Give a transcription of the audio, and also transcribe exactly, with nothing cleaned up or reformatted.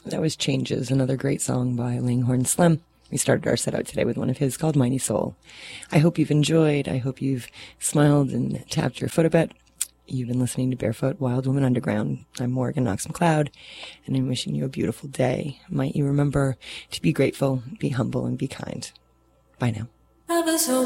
That was Changes, another great song by Langhorne Slim. We started our set out today with one of his called Mighty Soul. I hope you've enjoyed. I hope you've smiled and tapped your foot a bit. You've been listening to Barefoot Wild Woman Underground. I'm Morgan Knox McLeod, and I'm wishing you a beautiful day. Might you remember to be grateful, be humble, and be kind. Bye now.